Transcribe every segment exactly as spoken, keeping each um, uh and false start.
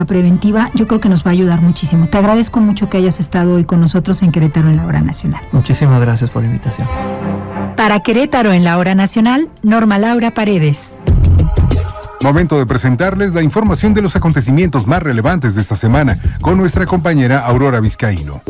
preventiva, yo creo que nos va a ayudar muchísimo. Te agradezco mucho que hayas estado hoy con nosotros en Querétaro en la Hora Nacional. Muchísimas gracias por la invitación. Para Querétaro en la Hora Nacional, Norma Laura Paredes. Momento de presentarles la información de los acontecimientos más relevantes de esta semana con nuestra compañera Aurora Vizcaíno.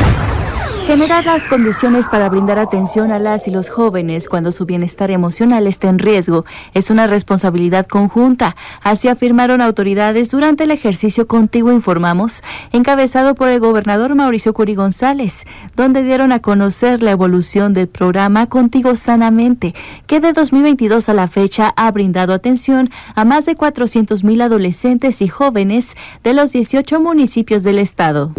Generar las condiciones para brindar atención a las y los jóvenes cuando su bienestar emocional está en riesgo es una responsabilidad conjunta. Así afirmaron autoridades durante el ejercicio Contigo Informamos, encabezado por el gobernador Mauricio Curi González, donde dieron a conocer la evolución del programa Contigo Sanamente, que de dos mil veintidós a la fecha ha brindado atención a más de cuatrocientos mil adolescentes y jóvenes de los dieciocho municipios del estado.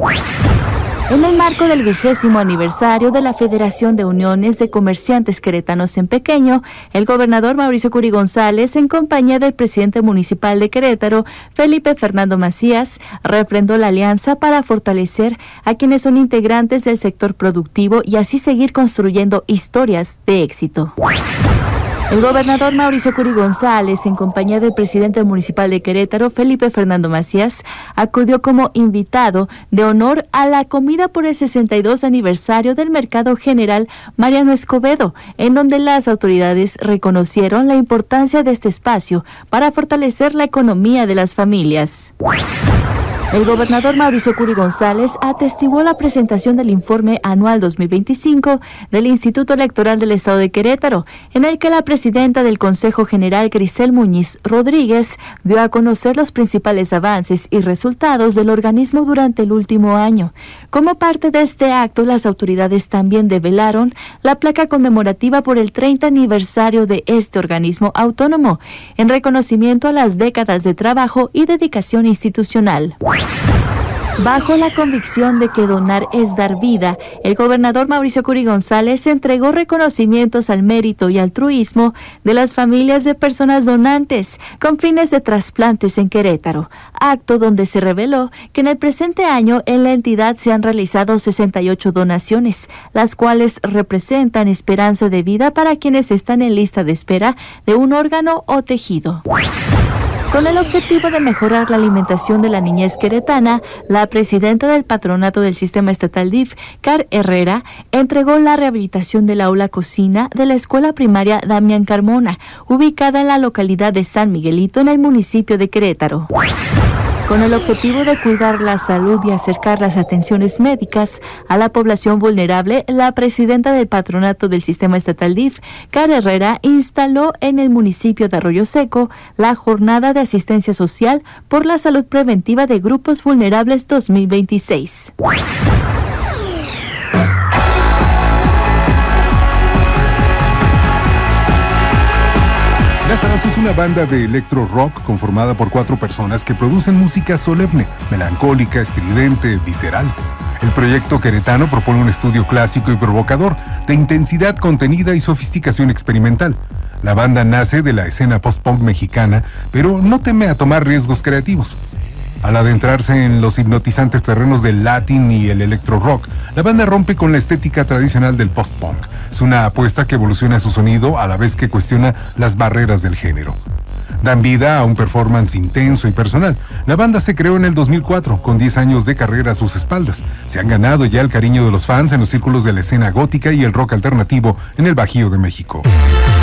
En el marco del vigésimo aniversario de la Federación de Uniones de Comerciantes Queretanos en Pequeño, el gobernador Mauricio Curi González, en compañía del presidente municipal de Querétaro, Felipe Fernando Macías, refrendó la alianza para fortalecer a quienes son integrantes del sector productivo y así seguir construyendo historias de éxito. El gobernador Mauricio Curi González, en compañía del presidente municipal de Querétaro, Felipe Fernando Macías, acudió como invitado de honor a la comida por el sesenta y dos aniversario del Mercado General Mariano Escobedo, en donde las autoridades reconocieron la importancia de este espacio para fortalecer la economía de las familias. El gobernador Mauricio Curi González atestiguó la presentación del informe anual dos mil veinticinco del Instituto Electoral del Estado de Querétaro, en el que la presidenta del Consejo General, Grisel Muñiz Rodríguez, dio a conocer los principales avances y resultados del organismo durante el último año. Como parte de este acto, las autoridades también develaron la placa conmemorativa por el treinta aniversario de este organismo autónomo, en reconocimiento a las décadas de trabajo y dedicación institucional. Bajo la convicción de que donar es dar vida, el gobernador Mauricio Curi González entregó reconocimientos al mérito y altruismo de las familias de personas donantes con fines de trasplantes en Querétaro, acto donde se reveló que en el presente año en la entidad se han realizado sesenta y ocho donaciones, las cuales representan esperanza de vida para quienes están en lista de espera de un órgano o tejido. Con el objetivo de mejorar la alimentación de la niñez queretana, la presidenta del patronato del Sistema Estatal D I F, Car Herrera, entregó la rehabilitación del aula cocina de la escuela primaria Damián Carmona, ubicada en la localidad de San Miguelito, en el municipio de Querétaro. Con el objetivo de cuidar la salud y acercar las atenciones médicas a la población vulnerable, la presidenta del patronato del Sistema Estatal D I F, Car Herrera, instaló en el municipio de Arroyo Seco la Jornada de Asistencia Social por la Salud Preventiva de Grupos Vulnerables dos mil veintiséis. Lázaros es una banda de electro rock conformada por cuatro personas que producen música solemne, melancólica, estridente, visceral. El proyecto queretano propone un estudio clásico y provocador, de intensidad contenida y sofisticación experimental. La banda nace de la escena post-punk mexicana, pero no teme a tomar riesgos creativos. Al adentrarse en los hipnotizantes terrenos del latin y el electro rock, la banda rompe con la estética tradicional del post-punk. Es una apuesta que evoluciona su sonido a la vez que cuestiona las barreras del género. Dan vida a un performance intenso y personal. La banda se creó en el dos mil cuatro, con diez años de carrera a sus espaldas. Se han ganado ya el cariño de los fans en los círculos de la escena gótica y el rock alternativo en el Bajío de México.